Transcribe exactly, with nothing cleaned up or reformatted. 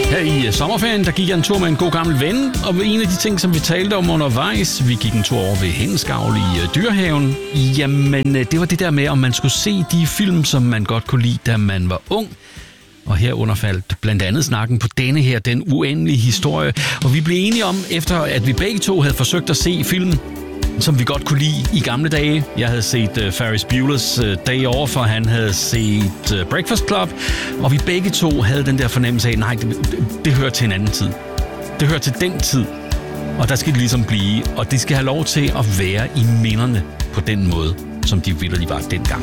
Her i sommerferien, der gik jeg en tur med en god gammel ven, og en af de ting, som vi talte om undervejs, vi gik en tur over ved Hensgavl i uh, Dyrehaven. Jamen, det var det der med, om man skulle se de film, som man godt kunne lide, da man var ung. Og herunder faldt blandt andet snakken på denne her, Den Uendelige Historie. Og vi blev enige om, efter at vi begge to havde forsøgt at se filmen, som vi godt kunne lide i gamle dage. Jeg havde set uh, Ferris Bueller's uh, Day Off, og han havde set uh, Breakfast Club. Og vi begge to havde den der fornemmelse af, nej, det, det, det hører til en anden tid. Det hører til den tid. Og der skal det ligesom blive. Og det skal have lov til at være i minderne på den måde, som de vitterlig var dengang.